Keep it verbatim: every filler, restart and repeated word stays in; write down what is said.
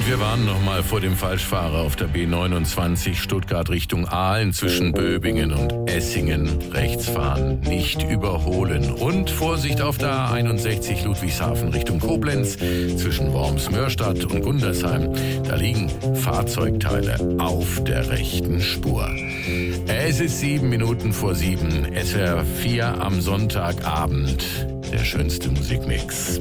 Und wir warnen nochmal vor dem Falschfahrer auf der B neunundzwanzig Stuttgart Richtung Aalen zwischen Böbingen und Essingen. Rechts fahren, nicht überholen. Und Vorsicht auf der A einundsechzig Ludwigshafen Richtung Koblenz zwischen Worms-Mörstadt und Gundersheim. Da liegen Fahrzeugteile auf der rechten Spur. Es ist sieben Minuten vor sieben. S W R vier am Sonntagabend. Der schönste Musikmix.